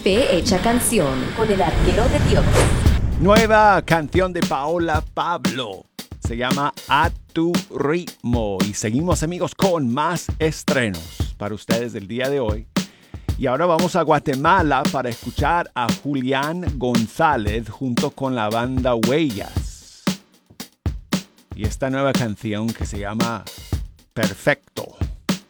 Fe Hecha Canción con el Arquero de Dios. Nueva canción de Paola Pablo. Se llama A Tu Ritmo. Y seguimos, amigos, con más estrenos para ustedes del día de hoy. Y ahora vamos a Guatemala para escuchar a Julián González junto con la banda Huellas. Y esta nueva canción que se llama Perfecto.